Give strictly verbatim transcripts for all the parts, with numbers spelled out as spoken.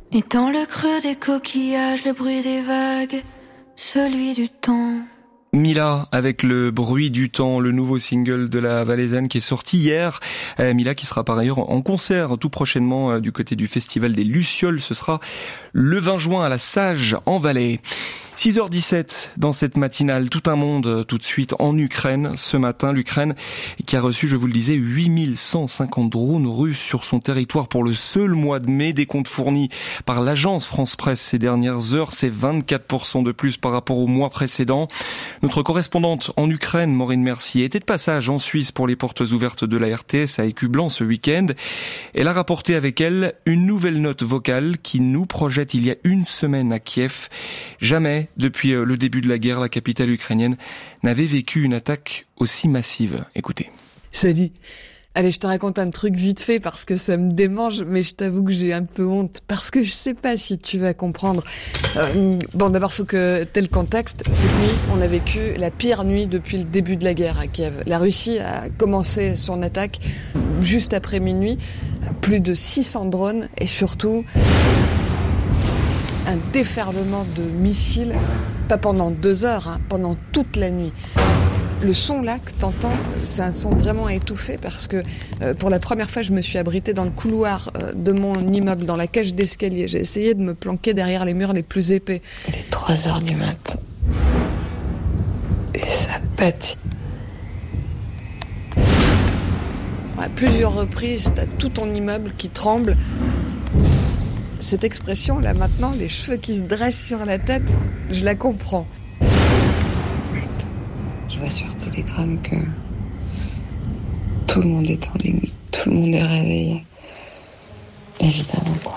Et dans le creux des coquillages, le bruit des vagues, celui du temps. Mila avec le bruit du temps, le nouveau single de la Valaisanne qui est sorti hier. Euh, Mila qui sera par ailleurs en concert tout prochainement euh, du côté du Festival des Lucioles. Ce sera le vingt juin à la Sage en Valais. six heures dix-sept dans cette matinale, tout un monde tout de suite en Ukraine. Ce matin, l'Ukraine qui a reçu, je vous le disais, huit mille cent cinquante drones russes sur son territoire pour le seul mois de mai. Des comptes fournis par l'agence France Presse ces dernières heures, c'est vingt-quatre pour cent de plus par rapport au mois précédent. Notre correspondante en Ukraine, Maureen Mercier, était de passage en Suisse pour les portes ouvertes de la R T S à Écublanc ce week-end. Elle a rapporté avec elle une nouvelle note vocale qui nous projette il y a une semaine à Kiev. Jamais depuis le début de la guerre, la capitale ukrainienne n'avait vécu une attaque aussi massive. Écoutez. Salut. Allez, je te raconte un truc vite fait parce que ça me démange, mais je t'avoue que j'ai un peu honte parce que je sais pas si tu vas comprendre. Euh, bon, d'abord, faut que t'aies le contexte. Cette nuit, on a vécu la pire nuit depuis le début de la guerre à Kiev. La Russie a commencé son attaque juste après minuit. Plus de six cents drones et surtout un déferlement de missiles, pas pendant deux heures, hein, pendant toute la nuit. Le son là que t'entends, c'est un son vraiment étouffé parce que euh, pour la première fois, je me suis abritée dans le couloir euh, de mon immeuble, dans la cage d'escalier. J'ai essayé de me planquer derrière les murs les plus épais. Il est trois heures du matin. Et ça pète. À plusieurs reprises, t'as tout ton immeuble qui tremble. Cette expression là maintenant, les cheveux qui se dressent sur la tête, je la comprends. Je vois sur Telegram que tout le monde est en ligne, tout le monde est réveillé. Évidemment, quoi.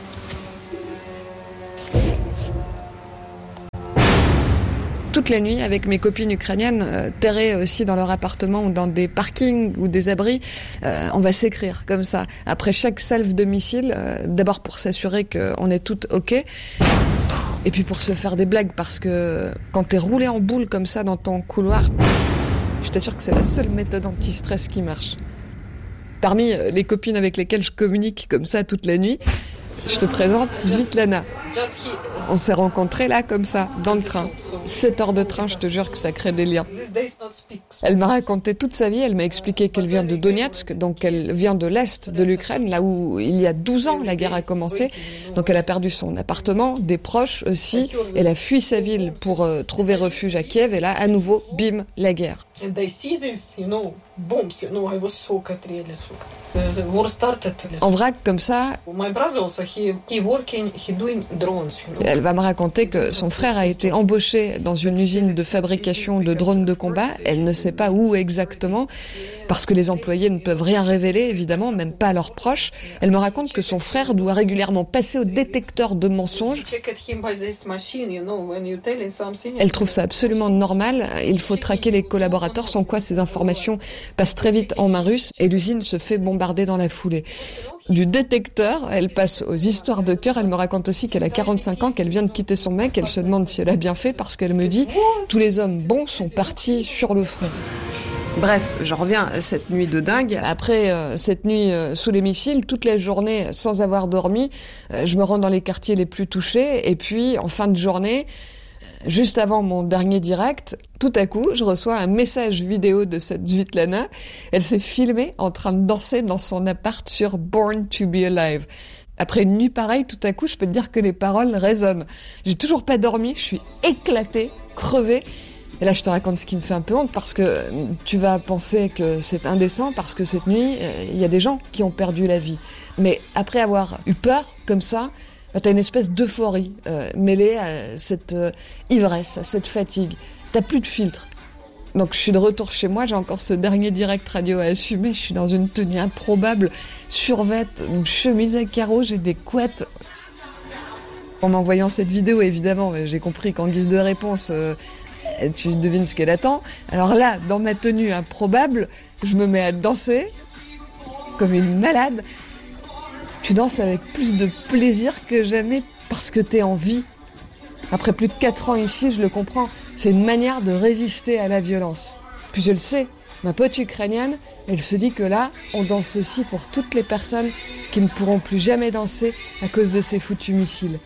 Toute la nuit, avec mes copines ukrainiennes, euh, terrées aussi dans leur appartement ou dans des parkings ou des abris, euh, on va s'écrire comme ça. Après chaque salve de missiles, euh, d'abord pour s'assurer qu'on est toutes OK, et puis pour se faire des blagues, parce que quand t'es roulé en boule comme ça dans ton couloir, je t'assure que c'est la seule méthode anti-stress qui marche. Parmi les copines avec lesquelles je communique comme ça toute la nuit, je te présente Svitlana. On s'est rencontrés là, comme ça, dans le train. Sept heures de train, je te jure que ça crée des liens. Elle m'a raconté toute sa vie, elle m'a expliqué qu'elle vient de Donetsk, donc elle vient de l'Est de l'Ukraine, là où il y a douze ans la guerre a commencé. Donc elle a perdu son appartement, des proches aussi. Elle a fui sa ville pour euh, trouver refuge à Kiev, et là, à nouveau, bim, la guerre. En vrac comme ça, elle va me raconter que son frère a été embauché dans une usine de fabrication de drones de combat. Elle ne sait pas où exactement, parce que les employés ne peuvent rien révéler, évidemment, même pas à leurs proches. Elle me raconte que son frère doit régulièrement passer au détecteur de mensonges. Elle trouve ça absolument normal. Il faut traquer les collaborateurs, sans quoi ces informations passent très vite en main russe et l'usine se fait bombarder dans la foulée. Du détecteur, elle passe aux histoires de cœur. Elle me raconte aussi qu'elle a quarante-cinq ans, qu'elle vient de quitter son mec. Elle se demande si elle a bien fait parce qu'elle me dit « Tous les hommes bons sont partis sur le front ». Bref, j'en reviens à cette nuit de dingue. Après euh, cette nuit euh, sous les missiles, toute la journée sans avoir dormi, euh, je me rends dans les quartiers les plus touchés. Et puis, en fin de journée, juste avant mon dernier direct, tout à coup, je reçois un message vidéo de cette Svitlana. Elle s'est filmée en train de danser dans son appart sur Born to be Alive. Après une nuit pareille, tout à coup, je peux te dire que les paroles résonnent. J'ai toujours pas dormi, je suis éclatée, crevée. Et là, je te raconte ce qui me fait un peu honte, parce que tu vas penser que c'est indécent, parce que cette nuit, il y a des gens qui ont perdu la vie. Mais après avoir eu peur, comme ça, bah, t'as une espèce d'euphorie euh, mêlée à cette euh, ivresse, à cette fatigue. T'as plus de filtre. Donc je suis de retour chez moi, j'ai encore ce dernier direct radio à assumer, je suis dans une tenue improbable, survêt, une chemise à carreaux, j'ai des couettes. En m'envoyant cette vidéo, évidemment, j'ai compris qu'en guise de réponse, euh, tu devines ce qu'elle attend. Alors là, dans ma tenue improbable, je me mets à danser comme une malade. Tu danses avec plus de plaisir que jamais parce que t'es en vie. Après plus de quatre ans ici, je le comprends. C'est une manière de résister à la violence. Puis je le sais, ma pote ukrainienne, elle se dit que là, on danse aussi pour toutes les personnes qui ne pourront plus jamais danser à cause de ces foutus missiles.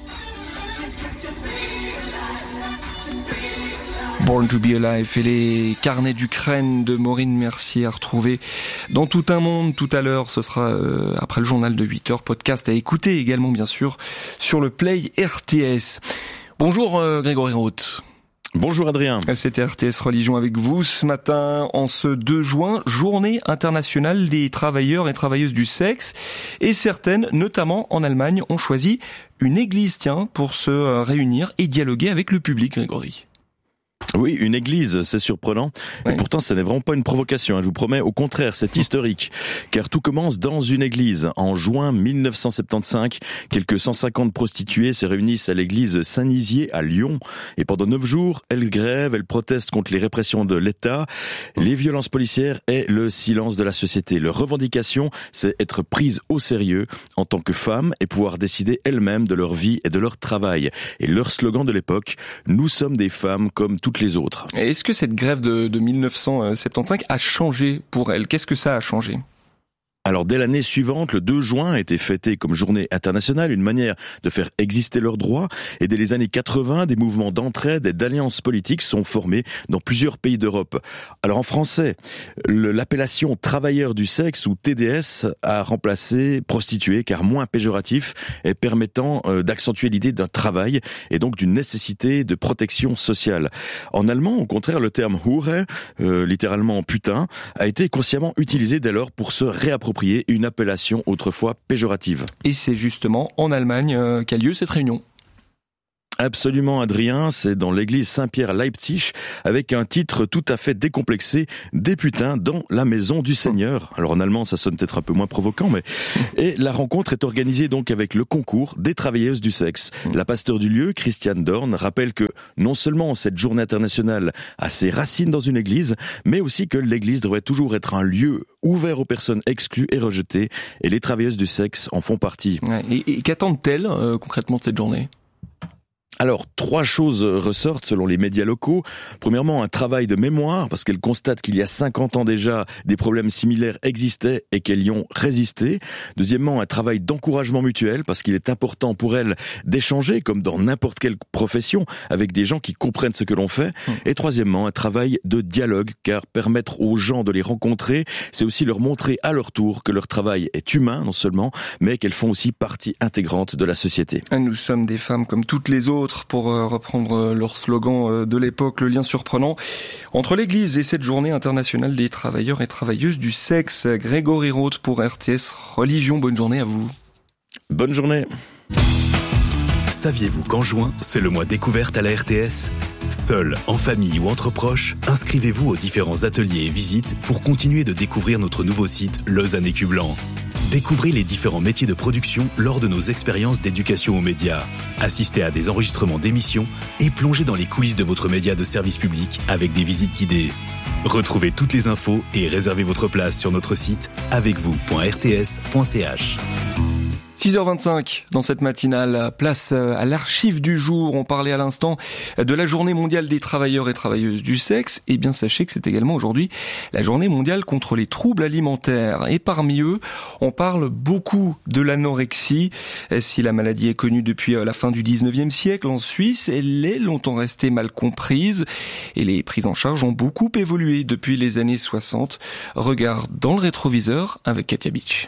Born to be Alive et les carnets d'Ukraine de Maureen Mercier à retrouver dans Tout un monde tout à l'heure. Ce sera euh, après le journal de huit heures, podcast à écouter également bien sûr sur le Play R T S. Bonjour euh, Grégory Roth. Bonjour Adrien. C'était R T S Religion avec vous ce matin en ce deux juin, journée internationale des travailleurs et travailleuses du sexe. Et certaines, notamment en Allemagne, ont choisi une église, tiens, pour se réunir et dialoguer avec le public, Grégory. Oui, une église, c'est surprenant. Oui. Et pourtant, ce n'est vraiment pas une provocation, hein, je vous promets. Au contraire, c'est historique. Car tout commence dans une église. En juin mille neuf cent soixante-quinze, quelques cent cinquante prostituées se réunissent à l'église Saint-Nizier à Lyon. Et pendant neuf jours, elles grèvent, elles protestent contre les répressions de l'État, les violences policières et le silence de la société. Leur revendication, c'est être prises au sérieux en tant que femmes et pouvoir décider elles-mêmes de leur vie et de leur travail. Et leur slogan de l'époque, « Nous sommes des femmes comme toutes les autres ». Est-ce que cette grève de, de mille neuf cent soixante-quinze a changé pour elle ? Qu'est-ce que ça a changé ? Alors dès l'année suivante, le deux juin a été fêté comme journée internationale, une manière de faire exister leurs droits. Et dès les années quatre-vingts, des mouvements d'entraide et d'alliances politiques sont formés dans plusieurs pays d'Europe. Alors en français, le, l'appellation travailleurs du sexe ou T D S a remplacé prostituée car moins péjoratif et permettant euh, d'accentuer l'idée d'un travail et donc d'une nécessité de protection sociale. En allemand, au contraire, le terme Hure, euh, littéralement putain, a été consciemment utilisé dès lors pour se réapproprier une appellation autrefois péjorative. Et c'est justement en Allemagne euh, qu'a lieu cette réunion. Absolument, Adrien, c'est dans l'église Saint-Pierre à Leipzig, avec un titre tout à fait décomplexé, des putains dans la maison du Seigneur. Alors en allemand, ça sonne peut-être un peu moins provoquant, mais... Et la rencontre est organisée donc avec le concours des travailleuses du sexe. La pasteure du lieu, Christiane Dorn, rappelle que non seulement cette journée internationale a ses racines dans une église, mais aussi que l'église devrait toujours être un lieu ouvert aux personnes exclues et rejetées, et les travailleuses du sexe en font partie. Ouais, et, et qu'attendent-elles euh, concrètement de cette journée ? Alors, trois choses ressortent selon les médias locaux. Premièrement, un travail de mémoire, parce qu'elle constate qu'il y a cinquante ans déjà, des problèmes similaires existaient et qu'elles y ont résisté. Deuxièmement, un travail d'encouragement mutuel, parce qu'il est important pour elles d'échanger, comme dans n'importe quelle profession, avec des gens qui comprennent ce que l'on fait. Et troisièmement, un travail de dialogue, car permettre aux gens de les rencontrer, c'est aussi leur montrer à leur tour que leur travail est humain, non seulement, mais qu'elles font aussi partie intégrante de la société. Nous sommes des femmes comme toutes les autres, pour reprendre leur slogan de l'époque, le lien surprenant entre l'Église et cette journée internationale des travailleurs et travailleuses du sexe. Grégory Roth pour R T S Religion, bonne journée à vous. Bonne journée. Saviez-vous qu'en juin, c'est le mois découverte à la R T S ? Seul, en famille ou entre proches, inscrivez-vous aux différents ateliers et visites pour continuer de découvrir notre nouveau site Lausanne Écu Blanc. Découvrez les différents métiers de production lors de nos expériences d'éducation aux médias. Assistez à des enregistrements d'émissions et plongez dans les coulisses de votre média de service public avec des visites guidées. Retrouvez toutes les infos et réservez votre place sur notre site avec vous point r t s point c h. six heures vingt-cinq dans cette matinale, place à l'archive du jour. On parlait à l'instant de la journée mondiale des travailleurs et travailleuses du sexe. Et bien sachez que c'est également aujourd'hui la journée mondiale contre les troubles alimentaires. Et parmi eux, on parle beaucoup de l'anorexie. Si la maladie est connue depuis la fin du dix-neuvième siècle en Suisse, elle est longtemps restée mal comprise. Et les prises en charge ont beaucoup évolué depuis les années soixante. Regard dans le rétroviseur avec Katia Beach.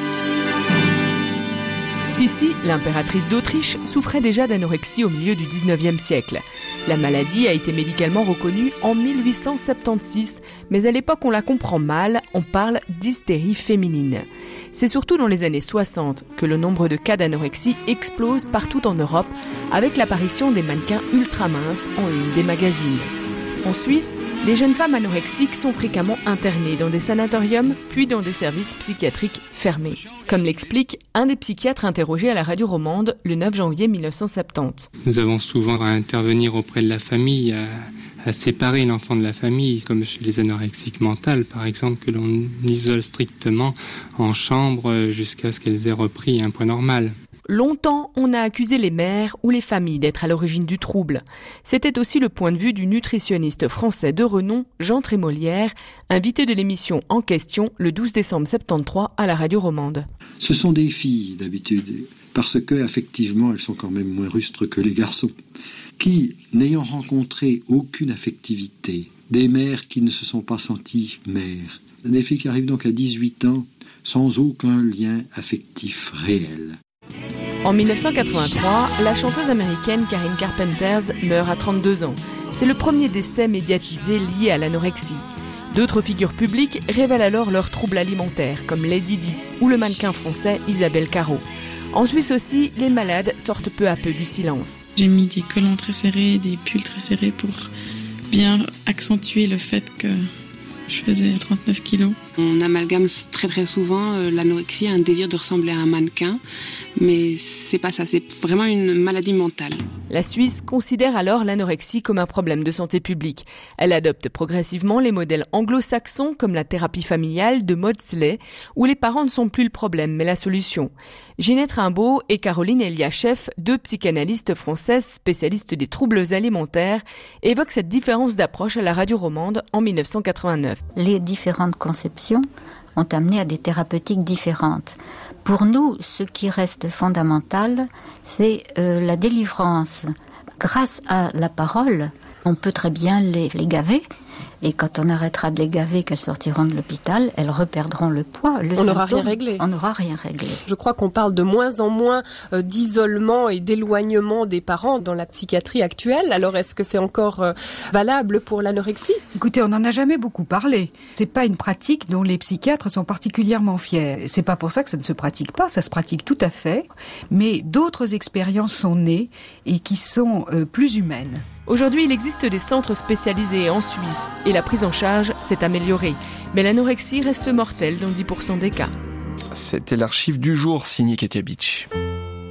Sissi, l'impératrice d'Autriche, souffrait déjà d'anorexie au milieu du dix-neuvième siècle. La maladie a été médicalement reconnue en mille huit cent soixante-seize, mais à l'époque on la comprend mal, on parle d'hystérie féminine. C'est surtout dans les années soixante que le nombre de cas d'anorexie explose partout en Europe, avec l'apparition des mannequins ultra minces en une des magazines. En Suisse, les jeunes femmes anorexiques sont fréquemment internées dans des sanatoriums, puis dans des services psychiatriques fermés. Comme l'explique un des psychiatres interrogés à la radio romande le neuf janvier mille neuf cent soixante-dix. Nous avons souvent à intervenir auprès de la famille, à, à séparer l'enfant de la famille, comme chez les anorexiques mentales, par exemple, que l'on isole strictement en chambre jusqu'à ce qu'elles aient repris un poids normal. longtemps, on a accusé les mères ou les familles d'être à l'origine du trouble. C'était aussi le point de vue du nutritionniste français de renom, Jean Trémolière, invité de l'émission En question le douze décembre soixante-treize à la radio romande. Ce sont des filles d'habitude, parce que effectivement elles sont quand même moins rustres que les garçons, qui, n'ayant rencontré aucune affectivité, des mères qui ne se sont pas senties mères, des filles qui arrivent donc à dix-huit ans sans aucun lien affectif réel. En dix-neuf cent quatre-vingt-trois, la chanteuse américaine Karen Carpenter meurt à trente-deux ans. C'est le premier décès médiatisé lié à l'anorexie. D'autres figures publiques révèlent alors leurs troubles alimentaires, comme Lady Di ou le mannequin français Isabelle Carrot. En Suisse aussi, les malades sortent peu à peu du silence. J'ai mis des collants très serrés, des pulls très serrés pour bien accentuer le fait que je faisais trente-neuf kilos. On amalgame très très souvent euh, l'anorexie à un désir de ressembler à un mannequin, mais c'est pas ça, c'est vraiment une maladie mentale. La Suisse considère alors l'anorexie comme un problème de santé publique. Elle adopte progressivement les modèles anglo-saxons comme la thérapie familiale de Maudsley, où les parents ne sont plus le problème mais la solution. Ginette Rimbaud et Caroline Eliachev, deux psychanalystes françaises spécialistes des troubles alimentaires, évoquent cette différence d'approche à la radio romande en dix-neuf cent quatre-vingt-neuf. Les différentes conceptions ont amené à des thérapeutiques différentes. Pour nous, ce qui reste fondamental, c'est euh, la délivrance. Grâce à la parole, on peut très bien les, les gaver. Et quand on arrêtera de les gaver, qu'elles sortiront de l'hôpital, elles reperdront le poids. Le on n'aura rien réglé. On n'aura rien réglé. Je crois qu'on parle de moins en moins euh, d'isolement et d'éloignement des parents dans la psychiatrie actuelle. Alors est-ce que c'est encore euh, valable pour l'anorexie ? Écoutez, on n'en a jamais beaucoup parlé. C'est pas une pratique dont les psychiatres sont particulièrement fiers. C'est pas pour ça que ça ne se pratique pas, ça se pratique tout à fait. Mais d'autres expériences sont nées et qui sont euh, plus humaines. Aujourd'hui, il existe des centres spécialisés en Suisse et la prise en charge s'est améliorée. Mais l'anorexie reste mortelle dans dix pour cent des cas. C'était l'archive du jour, signé Katia Beach.